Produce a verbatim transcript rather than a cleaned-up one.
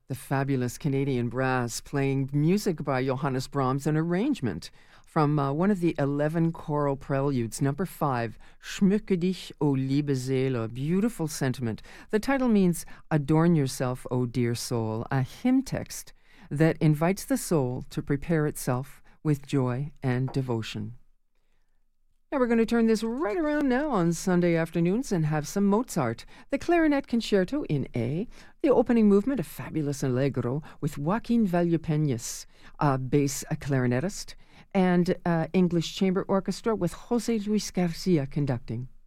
The fabulous Canadian Brass playing music by Johannes Brahms, an arrangement from uh, one of the eleven choral preludes, number five, Schmücke dich, o liebe Seele, beautiful sentiment. The title means Adorn Yourself, O Dear Soul, a hymn text that invites the soul to prepare itself with joy and devotion. Now we're going to turn this right around now on Sunday afternoons and have some Mozart. The Clarinet Concerto in A, the opening movement, a fabulous allegro with Joaquin Vallupeñas, a bass a clarinetist, and uh, English Chamber Orchestra with José Luis Garcia conducting.